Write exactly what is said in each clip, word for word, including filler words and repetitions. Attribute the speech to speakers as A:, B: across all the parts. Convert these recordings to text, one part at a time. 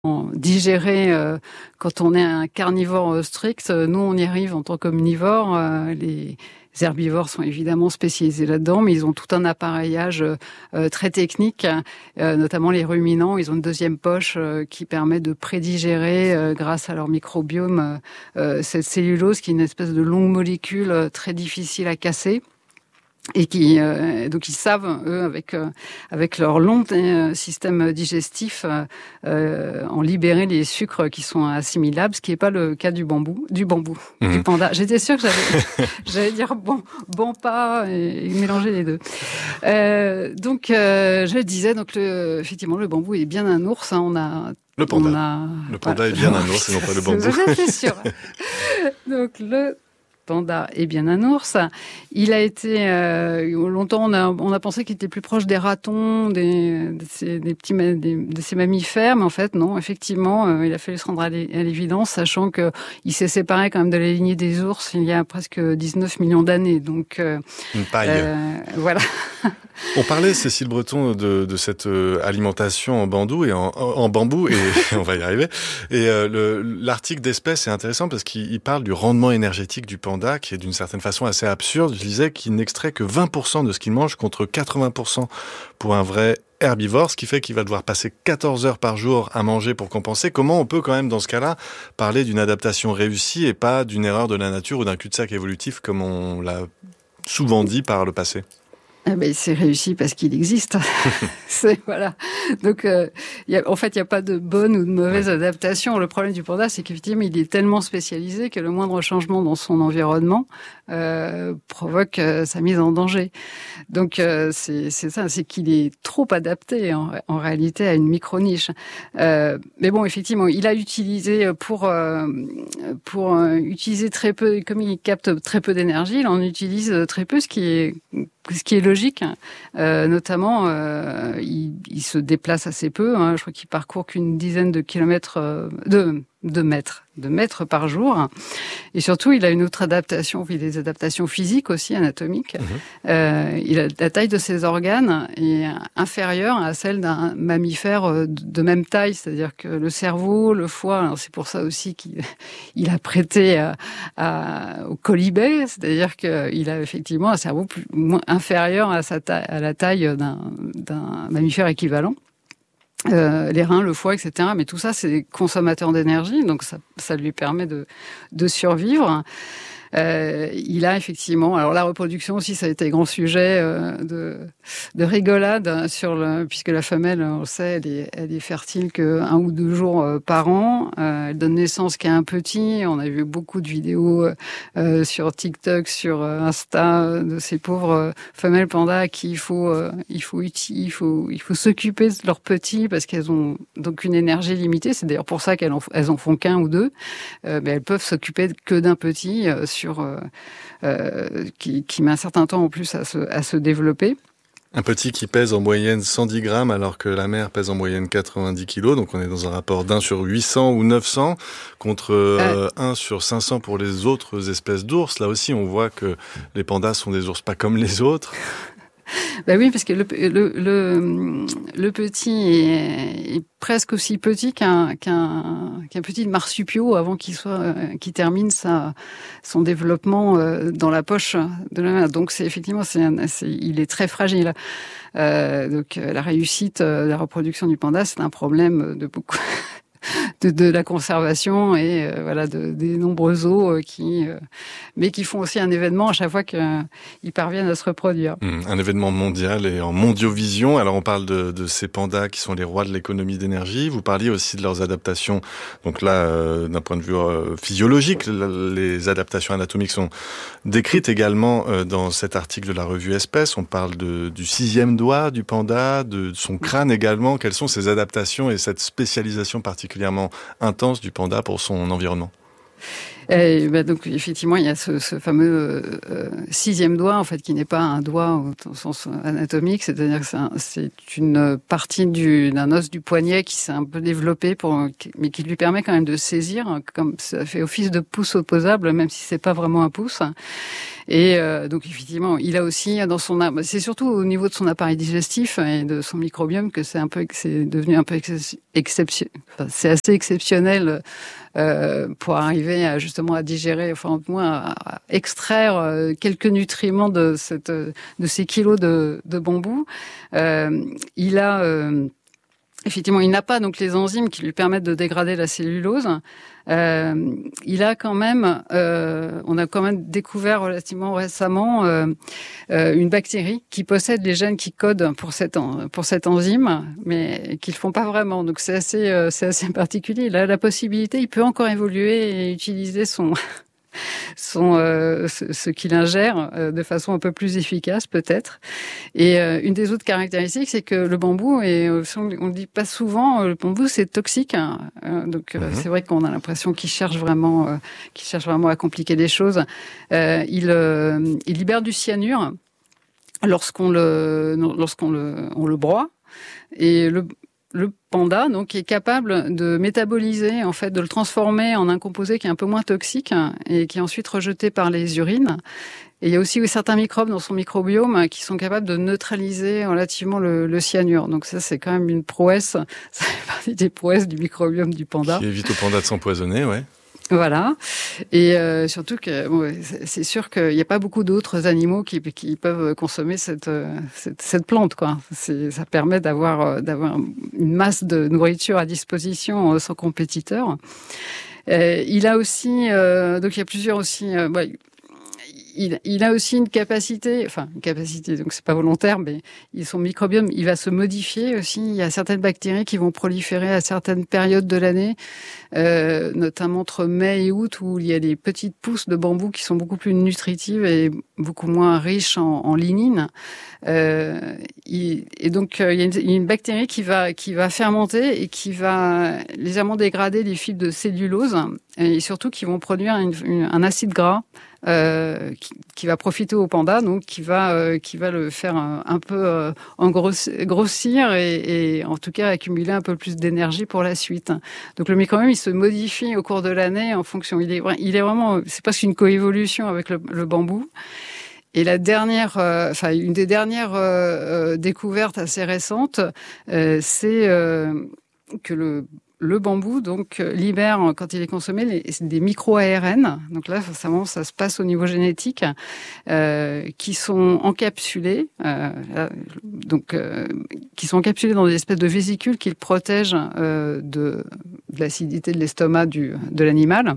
A: digérer euh, quand on est un carnivore euh, strict. Nous, on y arrive en tant qu'omnivore. Euh, les herbivores sont évidemment spécialisés là-dedans, mais ils ont tout un appareillage euh, très technique, euh, notamment les ruminants. Ils ont une deuxième poche euh, qui permet de prédigérer, euh, grâce à leur microbiome, euh, cette cellulose qui est une espèce de longue molécule euh, très difficile à casser. Et qui euh, donc ils savent, eux, avec euh, avec leur long euh, système digestif, euh, euh, en libérer les sucres qui sont assimilables, ce qui n'est pas le cas du bambou, du bambou, mmh. du panda. J'étais sûre que j'allais j'allais dire bon bon pas et, et mélanger les deux. Euh, donc euh, je disais donc le, effectivement le bambou est bien un ours. Hein, on a
B: le panda.
A: On a,
B: le panda voilà. est bien un ours et non pas le bambou.
A: J'étais sûre. Donc le panda est bien un ours. Il a été euh, longtemps on a on a pensé qu'il était plus proche des ratons, des de ces, des petits des, de ces mammifères, mais en fait non. Effectivement, euh, il a fallu se rendre à l'évidence, sachant que il s'est séparé quand même de la lignée des ours il y a presque dix-neuf millions d'années. Donc euh,
B: une paille.
A: Euh, voilà.
B: On parlait, Cécile Breton, de, de cette euh, alimentation en bambou et en, en bambou et on va y arriver. Et euh, le, l'article d'Espèce est intéressant parce qu'il parle du rendement énergétique du panda, qui est d'une certaine façon assez absurde. Je disais qu'il n'extrait que vingt pour cent de ce qu'il mange contre quatre-vingts pour cent pour un vrai herbivore, ce qui fait qu'il va devoir passer quatorze heures par jour à manger pour compenser. Comment on peut quand même, dans ce cas-là, parler d'une adaptation réussie et pas d'une erreur de la nature ou d'un cul-de-sac évolutif, comme on l'a souvent dit par le passé?
A: Ah ben, c'est réussi parce qu'il existe. c'est, voilà. Donc, euh, y a, en fait, il n'y a pas de bonne ou de mauvaise ouais. adaptation. Le problème du panda, c'est qu'effectivement, il est tellement spécialisé que le moindre changement dans son environnement euh, provoque euh, sa mise en danger. Donc, euh, c'est, c'est ça, c'est qu'il est trop adapté en, en réalité à une micro-niche. Euh, mais bon, effectivement, il a utilisé pour euh, pour euh, utiliser très peu, comme il capte très peu d'énergie, il en utilise très peu, ce qui est ce qui est logique, euh, notamment, euh, il, il se déplace assez peu. Hein, je crois qu'il parcourt qu'une dizaine de kilomètres, euh, de, de mètres, de mètres par jour. Et surtout, il a une autre adaptation, il a des adaptations physiques aussi, anatomiques. Mmh. Euh, il a, la taille de ses organes est inférieure à celle d'un mammifère de même taille, c'est-à-dire que le cerveau, le foie, alors c'est pour ça aussi qu'il il a prêté à, à, au colibé, c'est-à-dire qu'il a effectivement un cerveau plus, moins inférieur à, sa taille, à la taille d'un, d'un mammifère équivalent. Euh, les reins, le foie, et cetera. Mais tout ça, c'est consommateur d'énergie, donc ça, ça lui permet de, de survivre. Euh, il a effectivement, alors la reproduction aussi, ça a été grand sujet euh, de, de rigolade sur le, puisque la femelle, on le sait, elle est, elle est fertile que un ou deux jours euh, par an. Euh, elle donne naissance qu'à un petit. On a vu beaucoup de vidéos euh, sur TikTok, sur euh, Insta, de ces pauvres euh, femelles pandas à qui il faut, euh, il faut, il faut, il faut s'occuper de leurs petits parce qu'elles ont donc une énergie limitée. C'est d'ailleurs pour ça qu'elles en, elles en font qu'un ou deux. Euh, mais elles peuvent s'occuper que d'un petit. Euh, sur euh, euh, qui, qui met un certain temps en plus à se, à se développer.
B: Un petit qui pèse en moyenne cent dix grammes alors que la mère pèse en moyenne quatre-vingt-dix kilos. Donc on est dans un rapport d'un sur huit cents ou neuf cents contre euh, un sur cinq cents pour les autres espèces d'ours. Là aussi, on voit que les pandas sont des ours pas comme les autres.
A: Ben oui, parce que le, le, le, le petit est, est presque aussi petit qu'un, qu'un, qu'un petit marsupiau avant qu'il soit, euh, qu'il termine sa, son développement euh, dans la poche de la mère. Donc c'est effectivement, c'est, un, c'est il est très fragile. Euh, donc la réussite de la reproduction du panda, c'est un problème de beaucoup. De, de la conservation et euh, voilà de, des nombreux os euh, qui euh, mais qui font aussi un événement à chaque fois qu'ils euh, parviennent à se reproduire.
B: Mmh, un événement mondial et en mondiovision. Alors on parle de, de ces pandas qui sont les rois de l'économie d'énergie. Vous parliez aussi de leurs adaptations. Donc là, euh, d'un point de vue euh, physiologique, les adaptations anatomiques sont décrites également euh, dans cet article de la revue Espèce. On parle de, du sixième doigt du panda, de son crâne également. Quelles sont ces adaptations et cette spécialisation particulière particulièrement intense du panda pour son environnement?
A: Et ben donc effectivement, il y a ce, ce fameux euh, sixième doigt, en fait, qui n'est pas un doigt au sens anatomique, c'est-à-dire que c'est, un, c'est une partie du, d'un os du poignet qui s'est un peu développé, pour, mais qui lui permet quand même de saisir, comme ça fait office de pouce opposable, même si c'est pas vraiment un pouce. Et euh, donc effectivement, il a aussi dans son, c'est surtout au niveau de son appareil digestif et de son microbiome que c'est un peu, que c'est devenu un peu exceptionnel. Enfin, c'est assez exceptionnel euh, pour arriver à justement à digérer, enfin au moins à, à extraire euh, quelques nutriments de cette, de ces kilos de, de bambou. Euh, il a euh, Effectivement, il n'a pas donc les enzymes qui lui permettent de dégrader la cellulose. Euh, il a quand même, euh, on a quand même découvert relativement récemment euh, euh, une bactérie qui possède les gènes qui codent pour cette en, pour cette enzyme, mais qui le font pas vraiment. Donc c'est assez euh, c'est assez particulier. Il a la possibilité, il peut encore évoluer et utiliser son Son, euh, ce, ce qu'il ingère euh, de façon un peu plus efficace peut-être. Et euh, une des autres caractéristiques, c'est que le bambou, et euh, on ne le dit pas souvent, le bambou c'est toxique. Hein. Euh, donc euh, mm-hmm. c'est vrai qu'on a l'impression qu'il cherche vraiment, euh, qu'il cherche vraiment à compliquer les choses. Euh, il, euh, il libère du cyanure lorsqu'on le, lorsqu'on le, on le broie. Et le Le panda, donc, est capable de métaboliser, en fait, de le transformer en un composé qui est un peu moins toxique et qui est ensuite rejeté par les urines. Et il y a aussi certains microbes dans son microbiome qui sont capables de neutraliser relativement le, le cyanure. Donc ça, c'est quand même une prouesse. Ça fait partie des prouesses du microbiome du panda.
B: Qui évite au panda de s'empoisonner, ouais.
A: Voilà. Et euh, surtout que bon, c'est sûr qu'il n'y a pas beaucoup d'autres animaux qui, qui peuvent consommer cette, cette, cette plante, quoi. C'est, ça permet d'avoir, d'avoir une masse de nourriture à disposition sans compétiteur. Euh, il a aussi, euh, donc il y a plusieurs aussi. Euh, ouais, Il, il a aussi une capacité, enfin une capacité, donc c'est pas volontaire, mais son microbiome, il va se modifier aussi. Il y a certaines bactéries qui vont proliférer à certaines périodes de l'année, euh, notamment entre mai et août, où il y a des petites pousses de bambou qui sont beaucoup plus nutritives et beaucoup moins riches en, en lignine. Euh, il, et donc euh, il y a une, il y a une bactérie qui va qui va fermenter et qui va légèrement dégrader les fibres de cellulose et surtout qui vont produire une, une, un acide gras. Euh, qui, qui va profiter au panda, donc qui va euh, qui va le faire un, un peu euh, engrossir et, et en tout cas accumuler un peu plus d'énergie pour la suite. Donc le microbiome il se modifie au cours de l'année en fonction. Il est il est vraiment c'est presque une coévolution avec le, le bambou. Et la dernière, euh, enfin une des dernières euh, découvertes assez récentes, euh, c'est euh, que le Le bambou donc libère quand il est consommé les, des micro-A R N. Donc là, forcément, ça se passe au niveau génétique, euh, qui sont encapsulés, euh, donc euh, qui sont encapsulés dans des espèces de vésicules qui le protègent euh, de, de l'acidité de l'estomac du de l'animal,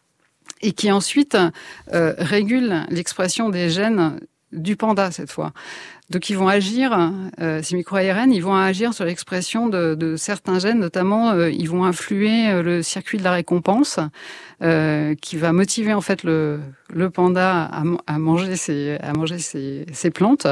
A: et qui ensuite euh, régulent l'expression des gènes du panda cette fois. Donc ils vont agir, euh, ces micro-A R N, ils vont agir sur l'expression de, de certains gènes, notamment euh, ils vont influer euh, le circuit de la récompense, euh, qui va motiver en fait le, le panda à, à manger ses, à manger ses, ses plantes.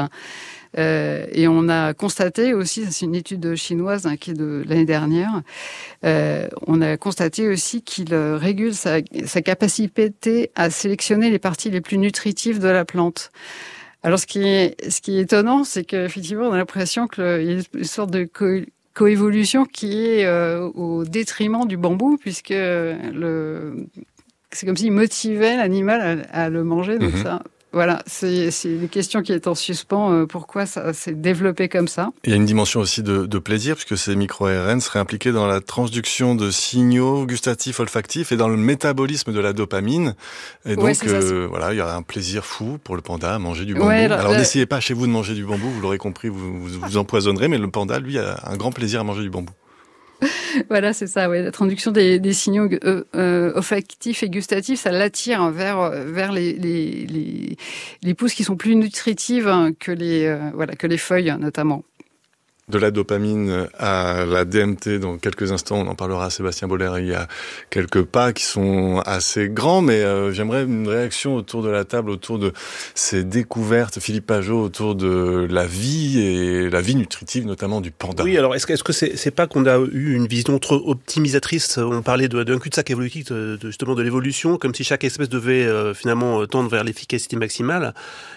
A: Euh, et on a constaté aussi, c'est une étude chinoise hein, qui est de l'année dernière, euh, on a constaté aussi qu'il régule sa, sa capacité à sélectionner les parties les plus nutritives de la plante. Alors, ce qui est, ce qui est étonnant, c'est qu'effectivement, on a l'impression qu'il y a une sorte de co- coévolution qui est euh, au détriment du bambou, puisque le, c'est comme s'il motivait l'animal à, à le manger. Donc mm-hmm. ça, voilà, c'est, c'est une question qui est en suspens. Euh, pourquoi ça s'est développé comme ça ?
B: Il y a une dimension aussi de, de plaisir, puisque ces micro-A R N seraient impliqués dans la transduction de signaux gustatifs, olfactifs et dans le métabolisme de la dopamine. Et donc, ouais, euh, voilà, il y aurait un plaisir fou pour le panda à manger du bambou. Ouais, alors, alors, n'essayez pas chez vous de manger du bambou, vous l'aurez compris, vous vous, vous empoisonnerez, mais le panda, lui, a un grand plaisir à manger du bambou.
A: Voilà, c'est ça, ouais. La traduction des, des signaux euh, euh, olfactifs et gustatifs, ça l'attire vers vers les les les, les pousses qui sont plus nutritives que les euh, voilà que les feuilles notamment.
B: De la dopamine à la D M T, dans quelques instants, on en parlera à Sébastien Boller. Il y a quelques pas qui sont assez grands, mais euh, j'aimerais une réaction autour de la table, autour de ces découvertes, Philippe Pajot, autour de la vie et la vie nutritive, notamment du panda.
C: Oui, alors est-ce que, est-ce que c'est, c'est pas qu'on a eu une vision trop optimisatrice ? On parlait de, d'un cul-de-sac évolutif, de, de, justement de l'évolution, comme si chaque espèce devait euh, finalement tendre vers l'efficacité maximale.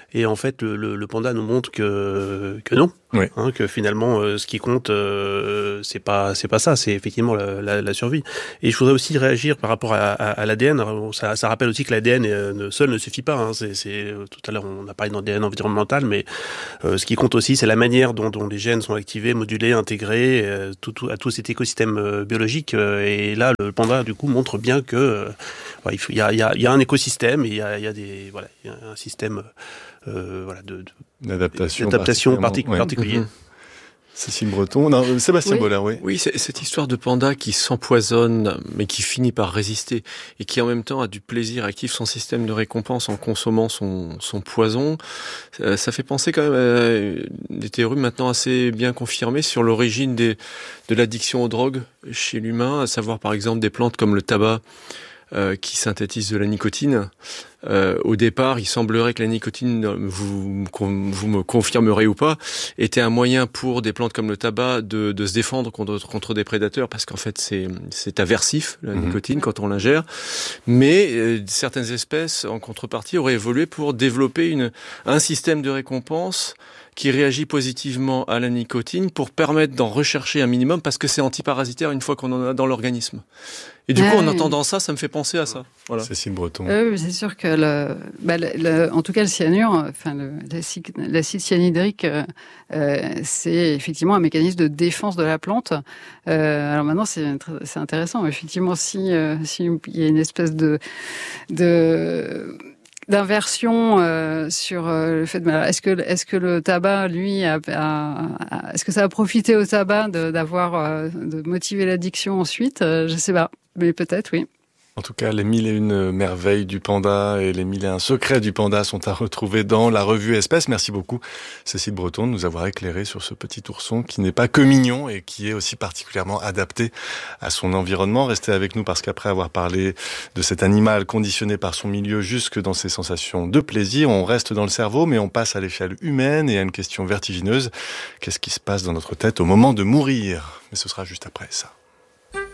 C: Et en fait, le, le, le panda nous montre que que non,
B: oui.
C: hein, que finalement, euh, ce qui compte, euh, c'est pas c'est pas ça, c'est effectivement la, la, la survie. Et je voudrais aussi réagir par rapport à, à, à l'A D N. Ça, ça rappelle aussi que l'A D N euh, seul ne suffit pas. Hein. C'est, c'est tout à l'heure on a parlé d'A D N environnemental, mais euh, ce qui compte aussi, c'est la manière dont, dont les gènes sont activés, modulés, intégrés euh, tout, tout, à tout cet écosystème euh, biologique. Euh, et là, le panda du coup montre bien que euh, ouais, il y a il y a il y a un écosystème, et il y a il y a des voilà, il y a un système Euh, voilà, de, de,
B: d'adaptation,
C: d'adaptation partic-
B: ouais.
C: particulière.
B: Mmh. Cécile Breton, non, Sébastien
A: oui.
B: Bollard, oui.
D: Oui, c'est cette histoire de panda qui s'empoisonne, mais qui finit par résister, et qui en même temps a du plaisir, active son système de récompense en consommant son, son poison. Euh, ça fait penser quand même à des théories maintenant assez bien confirmées sur l'origine des, de l'addiction aux drogues chez l'humain, à savoir par exemple des plantes comme le tabac, Euh, qui synthétise de la nicotine. Euh, au départ, il semblerait que la nicotine, vous, vous me confirmerez ou pas, était un moyen pour des plantes comme le tabac de, de se défendre contre, contre des prédateurs, parce qu'en fait c'est, c'est aversif, la mmh. nicotine, quand on l'ingère. Mais euh, certaines espèces, en contrepartie, auraient évolué pour développer une, un système de récompense qui réagit positivement à la nicotine pour permettre d'en rechercher un minimum, parce que c'est antiparasitaire une fois qu'on en a dans l'organisme. Et du ah, coup, en entendant ça, ça me fait penser à ça. Voilà.
B: Cécile Breton.
A: Euh, c'est sûr que, le, bah, le, le, en tout cas, le cyanure, enfin, le, l'acide, l'acide cyanhydrique, euh, c'est effectivement un mécanisme de défense de la plante. Euh, alors maintenant, c'est, c'est intéressant. Effectivement, si, euh, si il y a une espèce de, de d'inversion euh, sur euh, le fait de est-ce que est-ce que le tabac lui a, a, a est-ce que ça a profité au tabac de, d'avoir euh, de motiver l'addiction ensuite, euh, je sais pas, mais peut-être oui.
B: En tout cas, les mille et une merveilles du panda et les mille et un secrets du panda sont à retrouver dans la revue Espèces. Merci beaucoup, Cécile Breton, de nous avoir éclairé sur ce petit ourson qui n'est pas que mignon et qui est aussi particulièrement adapté à son environnement. Restez avec nous, parce qu'après avoir parlé de cet animal conditionné par son milieu jusque dans ses sensations de plaisir, on reste dans le cerveau, mais on passe à l'échelle humaine et à une question vertigineuse. Qu'est-ce qui se passe dans notre tête au moment de mourir ? Mais ce sera juste après ça.